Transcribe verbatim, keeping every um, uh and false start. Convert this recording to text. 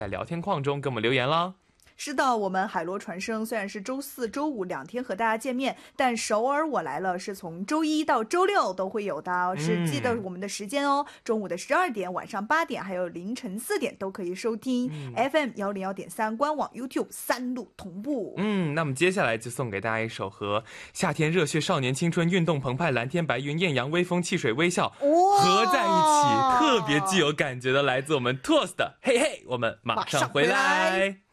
在聊天框中给我们留言啦。 是的，我们海螺传声虽然是周四周五两天和大家见面，但首尔我来了是从周一到周六都会有的，是记得我们的时间哦，中午的十二点、晚上八点还有凌晨四点都可以收听、嗯、F M 一零一点三，官网 YouTube 三路同步。 嗯，那么接下来就送给大家一首和夏天热血少年青春运动澎湃蓝天白云艳阳微风汽水微笑合在一起特别具有感觉的，来自我们 T W S 的嘿嘿，我们马上回来。